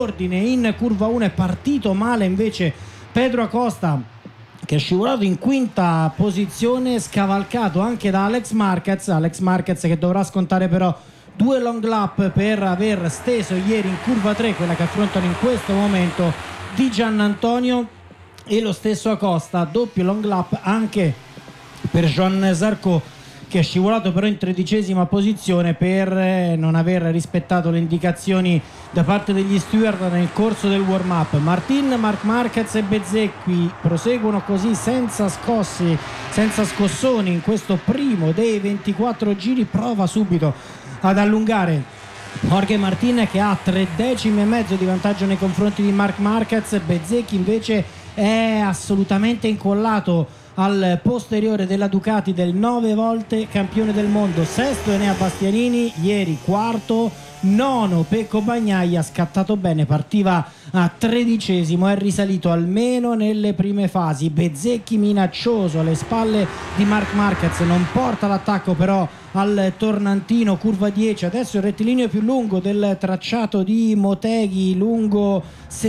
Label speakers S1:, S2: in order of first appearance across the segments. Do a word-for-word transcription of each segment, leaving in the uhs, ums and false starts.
S1: ordine. In curva uno è partito male invece Pedro Acosta, che è scivolato in quinta posizione, scavalcato anche da Alex Marquez. Alex Marquez che dovrà scontare però due long lap per aver steso ieri in curva tre, quella che affrontano in questo momento Di Giannantonio, e lo stesso Acosta, doppio long lap anche per Joan Zarco, che è scivolato però in tredicesima posizione per non aver rispettato le indicazioni da parte degli steward nel corso del warm up. Martin, Marc Marquez e Bezzecchi proseguono così senza scossi, senza scossoni in questo primo dei ventiquattro giri. Prova subito ad allungare Jorge Martin, che ha tre decimi e mezzo di vantaggio nei confronti di Marc Marquez. Bezzecchi invece è assolutamente incollato al posteriore della Ducati del nove volte campione del mondo. Sesto Enea Bastianini, ieri quarto. Nono Pecco Bagnaia, scattato bene, partiva a tredicesimo, è risalito almeno nelle prime fasi. Bezzecchi minaccioso alle spalle di Marc Marquez, non porta l'attacco però al tornantino, curva dieci. Adesso il rettilineo più lungo del tracciato di Motegi, lungo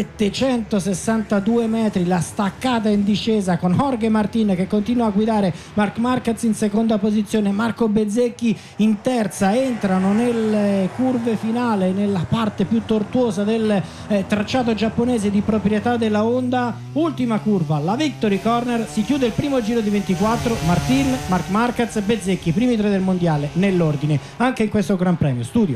S1: settecentosessantadue metri, la staccata in discesa con Jorge Martin che continua a guidare, Marc Marquez in seconda posizione, Marco Bezzecchi in terza. Entrano nelle curve finale, nella parte più tortuosa del eh, tracciato giapponese di proprietà della Honda. Ultima curva, la Victory Corner, si chiude il primo giro di ventiquattro. Martin, Marc Marquez e Bezzecchi, primi tre del mondiale nell'ordine anche in questo Gran Premio. Studio.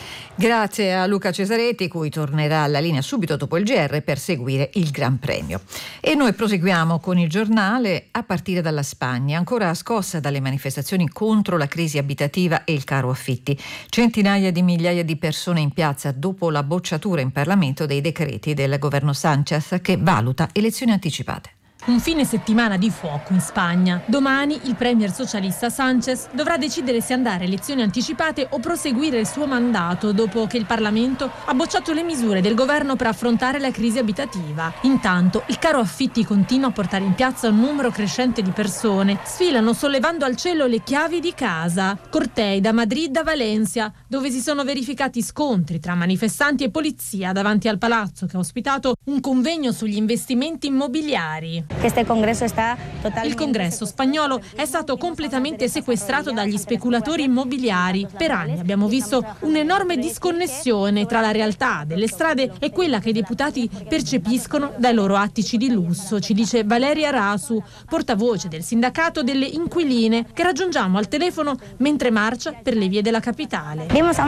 S2: Grazie a Luca Cesaretti, cui tornerà alla linea subito dopo il G R per seguire il Gran Premio. E noi proseguiamo con il giornale a partire dalla Spagna, ancora scossa dalle manifestazioni contro la crisi abitativa e il caro affitti. Centinaia di migliaia di persone in piazza dopo la bocciatura in Parlamento dei decreti del governo Sánchez che valuta elezioni anticipate.
S3: Un fine settimana di fuoco in Spagna. Domani il premier socialista Sánchez dovrà decidere se andare a elezioni anticipate o proseguire il suo mandato dopo che il Parlamento ha bocciato le misure del governo per affrontare la crisi abitativa. Intanto il caro affitti continua a portare in piazza un numero crescente di persone. Sfilano sollevando al cielo le chiavi di casa. Cortei da Madrid a Valencia, dove si sono verificati scontri tra manifestanti e polizia davanti al palazzo che ha ospitato un convegno sugli investimenti immobiliari. Il congresso spagnolo è stato completamente sequestrato dagli speculatori immobiliari. Per anni abbiamo visto un'enorme disconnessione tra la realtà delle strade e quella che i deputati percepiscono dai loro attici di lusso, ci dice Valeria Rasu, portavoce del sindacato delle inquiline, che raggiungiamo al telefono mentre marcia per le vie della capitale.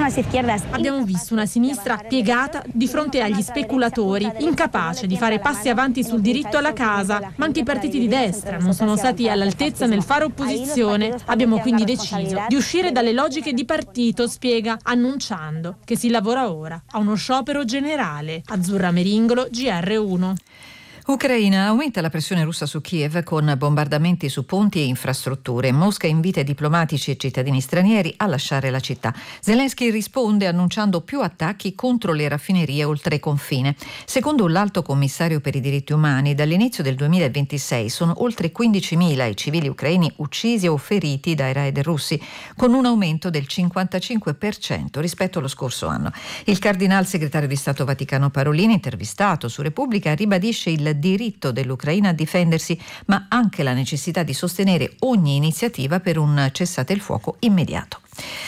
S3: Abbiamo visto una sinistra piegata di fronte agli speculatori, incapace di fare passi avanti sul diritto alla casa, ma anche i partiti di destra non sono stati all'altezza nel fare opposizione. Abbiamo quindi deciso di uscire dalle logiche di partito, spiega, annunciando che si lavora ora a uno sciopero generale. Azzurra Meringolo, G R uno.
S2: Ucraina, aumenta la pressione russa su Kiev con bombardamenti su ponti e infrastrutture. Mosca invita i diplomatici e cittadini stranieri a lasciare la città. Zelensky risponde annunciando più attacchi contro le raffinerie oltre confine. Secondo l'Alto Commissario per i diritti umani, dall'inizio del duemilaventisei sono oltre quindicimila i civili ucraini uccisi o feriti dai raid russi, con un aumento del cinquantacinque per cento rispetto allo scorso anno. Il cardinal segretario di Stato Vaticano Parolin, intervistato su Repubblica, ribadisce il diritto dell'Ucraina a difendersi, ma anche la necessità di sostenere ogni iniziativa per un cessate il fuoco immediato.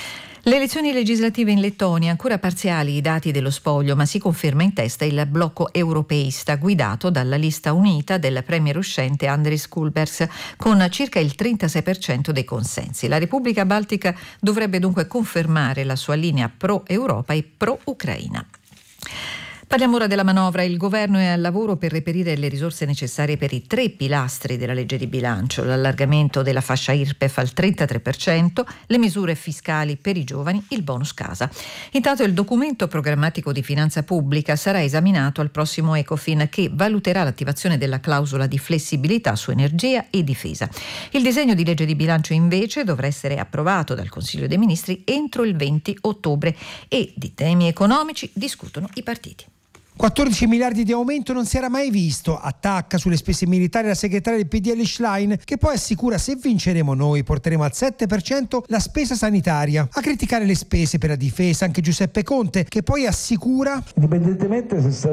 S2: Le elezioni legislative in Lettonia, ancora parziali i dati dello spoglio, ma si conferma in testa il blocco europeista guidato dalla lista unita del premier uscente Andris Kulbergs con circa il trentasei per cento dei consensi. La Repubblica Baltica dovrebbe dunque confermare la sua linea pro-Europa e pro-Ucraina. Parliamo ora della manovra. Il governo è al lavoro per reperire le risorse necessarie per i tre pilastri della legge di bilancio: l'allargamento della fascia I R P E F al trentatré per cento, le misure fiscali per i giovani, il bonus casa. Intanto il documento programmatico di finanza pubblica sarà esaminato al prossimo Ecofin, che valuterà l'attivazione della clausola di flessibilità su energia e difesa. Il disegno di legge di bilancio invece dovrà essere approvato dal Consiglio dei Ministri entro il venti ottobre e di temi economici discutono i partiti.
S4: quattordici miliardi di aumento non si era mai visto, attacca sulle spese militari la segretaria del P D L Schlein, che poi assicura: se vinceremo noi porteremo al sette per cento la spesa sanitaria. A criticare le spese per la difesa anche Giuseppe Conte, che poi assicura:
S5: indipendentemente se